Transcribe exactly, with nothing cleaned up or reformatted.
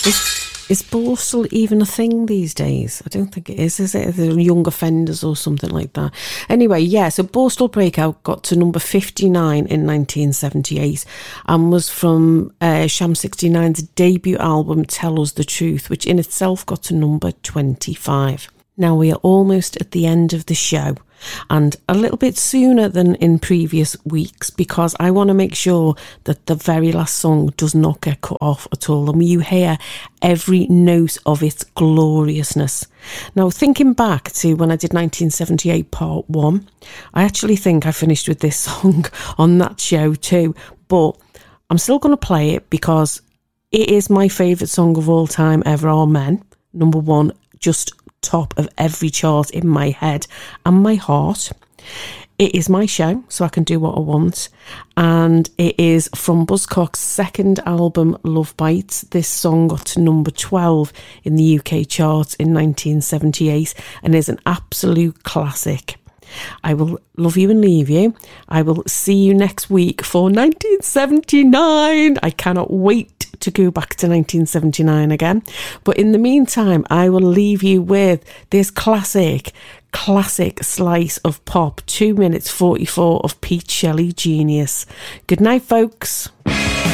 Is, is Borstal even a thing these days? I don't think it is, is it? The Young Offenders or something like that. Anyway, yeah, so Borstal Breakout got to number fifty-nine in nineteen seventy-eight and was from uh, Sham sixty-nine's debut album, Tell Us the Truth, which in itself got to number twenty-five. Now we are almost at the end of the show, and a little bit sooner than in previous weeks, because I want to make sure that the very last song does not get cut off at all and you hear every note of its gloriousness. Now, thinking back to when I did nineteen seventy-eight part one, I actually think I finished with this song on that show too, but I'm still going to play it because it is my favourite song of all time ever. Amen. Number one, just top of every chart in my head and my heart. It is my show, so I can do what I want, and it is from Buzzcocks' second album, Love Bites. This song got to number twelve in the U K charts in nineteen seventy-eight and is an absolute classic. I will love you and leave you. I will see you next week for nineteen seventy-nine. I cannot wait to go back to nineteen seventy-nine again. But in the meantime, I will leave you with this classic, classic slice of pop, two minutes forty-four of Pete Shelley Genius. Good night, folks.